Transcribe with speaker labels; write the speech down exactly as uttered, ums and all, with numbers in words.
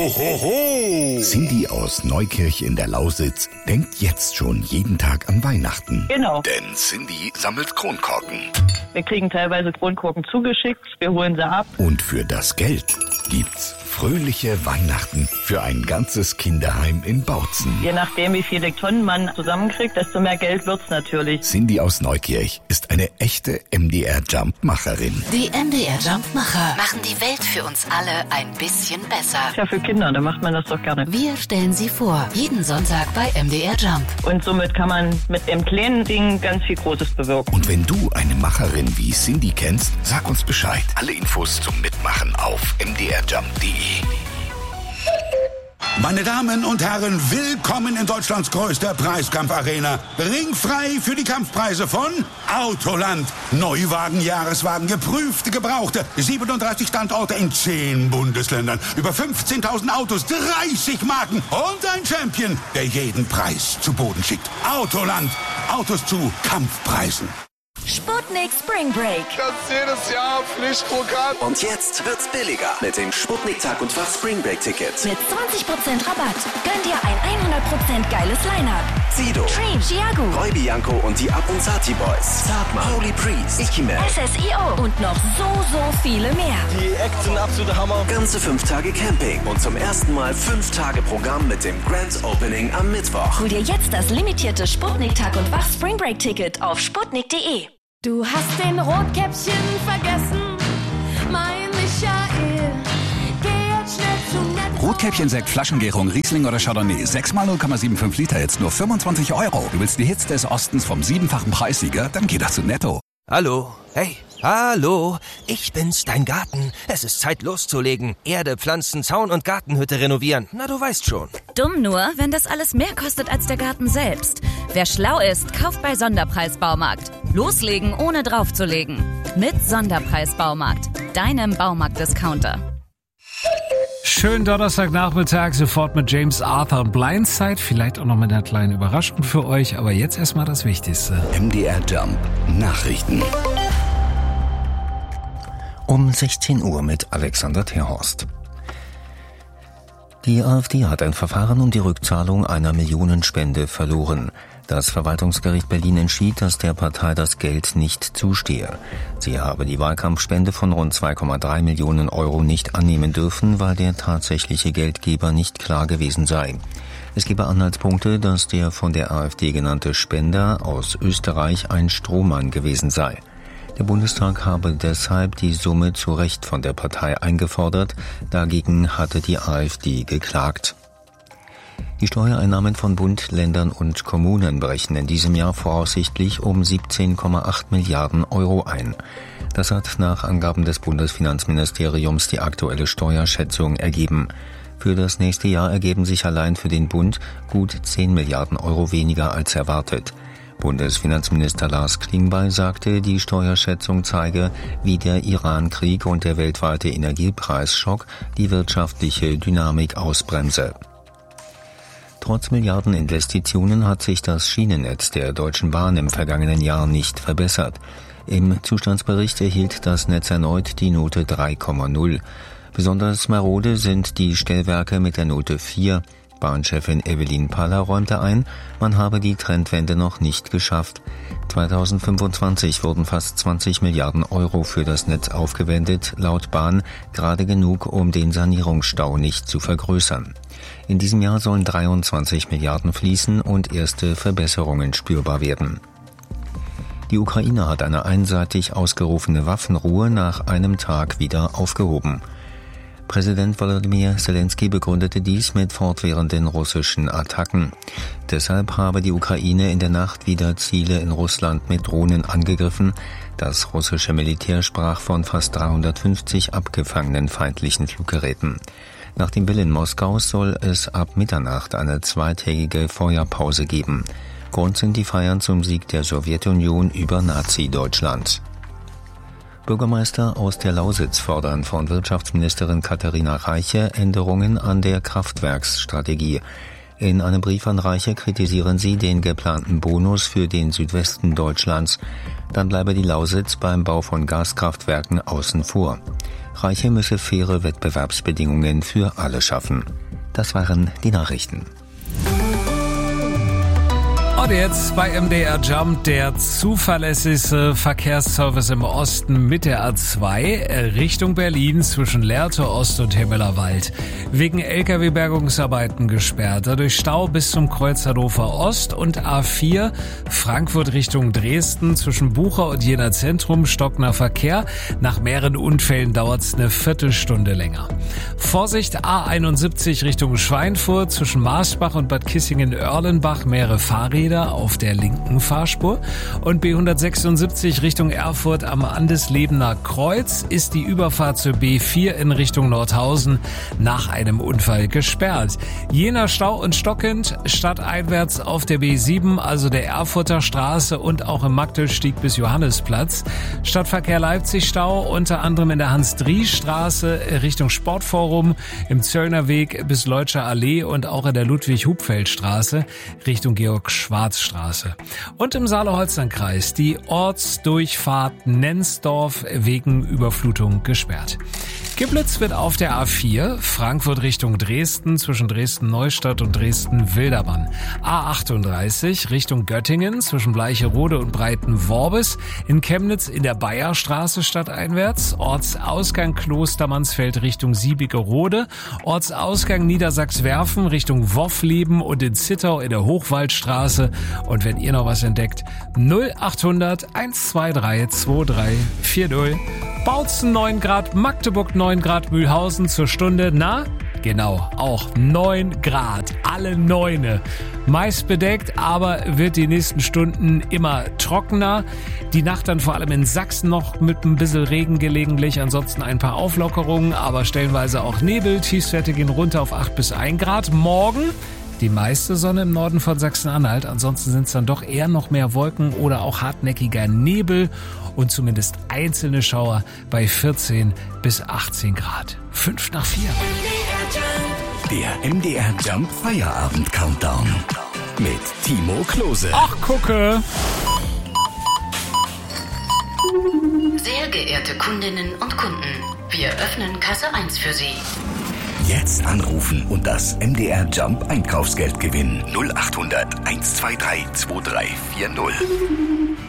Speaker 1: Ohoho. Cindy aus Neukirch in der Lausitz denkt jetzt schon jeden Tag an Weihnachten.
Speaker 2: Genau.
Speaker 1: Denn Cindy sammelt Kronkorken.
Speaker 2: Wir kriegen teilweise Kronkorken zugeschickt, wir holen sie ab.
Speaker 1: Und für das Geld gibt's fröhliche Weihnachten für ein ganzes Kinderheim in Bautzen.
Speaker 2: Je nachdem, wie viele Tonnen man zusammenkriegt, desto mehr Geld wird's natürlich.
Speaker 1: Cindy aus Neukirch ist eine echte M D R-Jump-Macherin.
Speaker 3: Die M D R-Jump-Macher machen die Welt für uns alle ein bisschen besser.
Speaker 2: Ja, für Kinder, da macht man das doch gerne.
Speaker 3: Wir stellen sie vor, jeden Sonntag bei M D R Jump.
Speaker 2: Und somit kann man mit dem kleinen Ding ganz viel Großes bewirken.
Speaker 1: Und wenn du eine Macherin wie Cindy kennst, sag uns Bescheid. Alle Infos zum Mitmachen auf m d r jump punkt d e.
Speaker 4: Meine Damen und Herren, willkommen in Deutschlands größter Preiskampfarena. Ringfrei für die Kampfpreise von Autoland. Neuwagen, Jahreswagen, geprüfte, gebrauchte. siebenunddreißig Standorte in zehn Bundesländern. Über fünfzehntausend Autos, dreißig Marken und ein Champion, der jeden Preis zu Boden schickt. Autoland. Autos zu Kampfpreisen.
Speaker 5: Sputnik Spring Break.
Speaker 6: Das ist jedes Jahr Pflichtprogramm.
Speaker 7: Und jetzt wird's billiger mit dem Sputnik Tag und Fach Spring Break Ticket.
Speaker 5: Mit zwanzig Prozent Rabatt gönnt ihr ein hundert Prozent geiles Line-Up.
Speaker 7: Sido,
Speaker 5: Dream, Chiago,
Speaker 7: Roy Bianco und die Abunzati Boys. Zartmann, Holy Priest, Ikiman,
Speaker 5: S S I O und noch so, so viele mehr.
Speaker 6: Die Acts sind absolute Hammer.
Speaker 7: Ganze fünf Tage Camping und zum ersten Mal fünf Tage Programm mit dem Grand Opening am Mittwoch.
Speaker 5: Hol dir jetzt das limitierte Sputnik Tag und Fach Spring Break Ticket auf sputnik punkt de.
Speaker 8: Du hast den Rotkäppchen vergessen, mein Michael. Geh jetzt schnell zu Netto.
Speaker 9: Rotkäppchen, Sekt, Flaschengärung, Riesling oder Chardonnay. Sechs mal null Komma fünfundsiebzig Liter, jetzt nur fünfundzwanzig Euro. Du willst die Hits des Ostens vom siebenfachen Preissieger? Dann geh doch zu Netto.
Speaker 10: Hallo, hey, hallo, ich bin's, dein Garten. Es ist Zeit loszulegen. Erde, Pflanzen, Zaun und Gartenhütte renovieren. Na, du weißt schon.
Speaker 11: Dumm nur, wenn das alles mehr kostet als der Garten selbst. Wer schlau ist, kauft bei Sonderpreis Baumarkt. Loslegen, ohne draufzulegen. Mit Sonderpreis Baumarkt, deinem Baumarkt-Discounter.
Speaker 12: Schönen Donnerstagnachmittag, sofort mit James Arthur und Blindside. Vielleicht auch noch mit einer kleinen Überraschung für euch, aber jetzt erstmal das Wichtigste.
Speaker 1: M D R Jump Nachrichten.
Speaker 13: Um sechzehn Uhr mit Alexander Terhorst. Die AfD hat ein Verfahren um die Rückzahlung einer Millionenspende verloren. Das Verwaltungsgericht Berlin entschied, dass der Partei das Geld nicht zustehe. Sie habe die Wahlkampfspende von rund zwei Komma drei Millionen Euro nicht annehmen dürfen, weil der tatsächliche Geldgeber nicht klar gewesen sei. Es gebe Anhaltspunkte, dass der von der AfD genannte Spender aus Österreich ein Strohmann gewesen sei. Der Bundestag habe deshalb die Summe zu Recht von der Partei eingefordert. Dagegen hatte die AfD geklagt. Die Steuereinnahmen von Bund, Ländern und Kommunen brechen in diesem Jahr voraussichtlich um siebzehn Komma acht Milliarden Euro ein. Das hat nach Angaben des Bundesfinanzministeriums die aktuelle Steuerschätzung ergeben. Für das nächste Jahr ergeben sich allein für den Bund gut zehn Milliarden Euro weniger als erwartet. Bundesfinanzminister Lars Klingbeil sagte, die Steuerschätzung zeige, wie der Iran-Krieg und der weltweite Energiepreisschock die wirtschaftliche Dynamik ausbremse. Trotz Milliardeninvestitionen hat sich das Schienennetz der Deutschen Bahn im vergangenen Jahr nicht verbessert. Im Zustandsbericht erhielt das Netz erneut die Note drei Komma null. Besonders marode sind die Stellwerke mit der Note vier. Bahnchefin Evelyn Paller räumte ein, man habe die Trendwende noch nicht geschafft. zweitausendfünfundzwanzig wurden fast zwanzig Milliarden Euro für das Netz aufgewendet, laut Bahn gerade genug, um den Sanierungsstau nicht zu vergrößern. In diesem Jahr sollen dreiundzwanzig Milliarden fließen und erste Verbesserungen spürbar werden. Die Ukraine hat eine einseitig ausgerufene Waffenruhe nach einem Tag wieder aufgehoben. Präsident Volodymyr Zelensky begründete dies mit fortwährenden russischen Attacken. Deshalb habe die Ukraine in der Nacht wieder Ziele in Russland mit Drohnen angegriffen. Das russische Militär sprach von fast dreihundertfünfzig abgefangenen feindlichen Fluggeräten. Nach dem Willen Moskaus soll es ab Mitternacht eine zweitägige Feuerpause geben. Grund sind die Feiern zum Sieg der Sowjetunion über Nazi-Deutschland. Bürgermeister aus der Lausitz fordern von Wirtschaftsministerin Katharina Reiche Änderungen an der Kraftwerksstrategie. In einem Brief an Reiche kritisieren sie den geplanten Bonus für den Südwesten Deutschlands. Dann bleibe die Lausitz beim Bau von Gaskraftwerken außen vor. erfolgreiche müsse faire Wettbewerbsbedingungen für alle schaffen. Das waren die Nachrichten.
Speaker 12: Und jetzt bei M D R Jump der zuverlässigste Verkehrsservice im Osten mit der A zwei Richtung Berlin zwischen Lehrte Ost und Himmelerwald. Wegen L K W-Bergungsarbeiten gesperrt. Dadurch Stau bis zum Kreuz Hannover Ost und A vier Frankfurt Richtung Dresden zwischen Bucher und Jena Zentrum stockender Verkehr. Nach mehreren Unfällen dauert es eine Viertelstunde länger. Vorsicht A einundsiebzig Richtung Schweinfurt zwischen Marsbach und Bad Kissingen-Oerlenbach mehrere Fahrräder auf der linken Fahrspur und B hundertsechsundsiebzig Richtung Erfurt am Andeslebener Kreuz ist die Überfahrt zur B vier in Richtung Nordhausen nach einem Unfall gesperrt. Jena Stau und stockend, stadteinwärts auf der B sieben, also der Erfurter Straße und auch im Magdelstieg bis Johannisplatz. Stadtverkehr Leipzig Stau, unter anderem in der Hans-Dries-Straße Richtung Sportforum, im Zöllner Weg bis Leutscher Allee und auch in der Ludwig-Hupfeld-Straße Richtung Georg-Schwarz Straße. Und im Saale-Holstein-Kreis die Ortsdurchfahrt Nensdorf wegen Überflutung gesperrt. Geblitzt wird auf der A vier Frankfurt Richtung Dresden zwischen Dresden-Neustadt und Dresden-Wildermann. A achtunddreißig Richtung Göttingen zwischen Bleicherode und Breitenworbis. In Chemnitz in der Bayerstraße stadteinwärts. Ortsausgang Klostermannsfeld Richtung Siebigerode. Ortsausgang Niedersachswerfen Richtung Woffleben und in Zittau in der Hochwaldstraße. Und wenn ihr noch was entdeckt, null achthundert hundertzweiundzwanzig drei vier null. Bautzen neun Grad, Magdeburg neun Grad, Mühlhausen zur Stunde. Na, genau, auch neun Grad, alle Neune. Meist bedeckt, aber wird die nächsten Stunden immer trockener. Die Nacht dann vor allem in Sachsen noch mit ein bisschen Regen gelegentlich. Ansonsten ein paar Auflockerungen, aber stellenweise auch Nebel. Tiefstwerte gehen runter auf acht bis ein Grad. Morgen die meiste Sonne im Norden von Sachsen-Anhalt. Ansonsten sind es dann doch eher noch mehr Wolken oder auch hartnäckiger Nebel und zumindest einzelne Schauer bei vierzehn bis achtzehn Grad. Fünf nach vier.
Speaker 1: Der M D R Jump Feierabend Countdown mit Timo Klose.
Speaker 12: Ach, gucke.
Speaker 3: Sehr geehrte Kundinnen und Kunden, wir öffnen Kasse eins für Sie.
Speaker 1: Jetzt anrufen und das M D R Jump Einkaufsgeld gewinnen. null achthundert hundertzweiundzwanzig drei vier null.